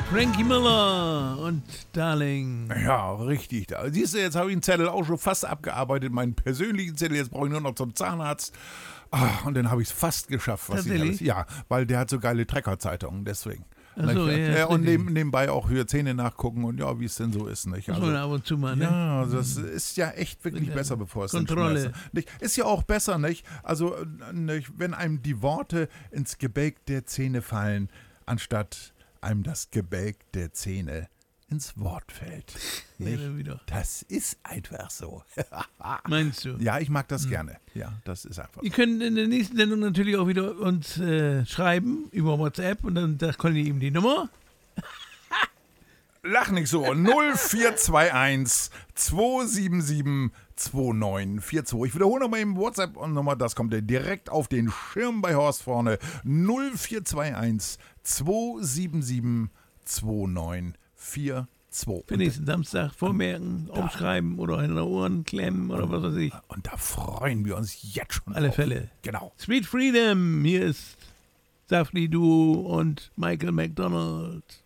Frankie Miller und Darling. Ja, richtig. Siehst du, jetzt habe ich den Zettel auch schon fast abgearbeitet, meinen persönlichen Zettel. Jetzt brauche ich nur noch zum Zahnarzt. Und dann habe ich es fast geschafft. Ja, weil der hat so geile Trecker-Zeitungen, deswegen. So, ja, und nebenbei auch für Zähne nachgucken und ja, wie es denn so ist. Nicht? Also, ab und zu mal, ne? Ja, das ist ja echt wirklich besser, bevor es Kontrolle. nicht. Ist ja auch besser, nicht? Also, nicht, wenn einem die Worte ins Gebälk der Zähne fallen, anstatt einem das Gebälk der Zähne ins Wort fällt. Nicht? Ja, das ist einfach so. Meinst du? Ja, ich mag das gerne. Ja, das ist einfach so. Ihr könnt in der nächsten Sendung natürlich auch wieder uns schreiben über WhatsApp und dann da könnt ihr ihm die Nummer. Lach nicht so. 0421 277 2942. Ich wiederhole nochmal eben WhatsApp-Nummer, das kommt ja direkt auf den Schirm bei Horst vorne. 0421 277 2942. Für nächsten Samstag vormerken, aufschreiben oder in den Ohren klemmen oder was weiß ich. Und da freuen wir uns jetzt schon Alle drauf. Fälle. Genau. Sweet Freedom, hier ist Safri Duo und Michael McDonald.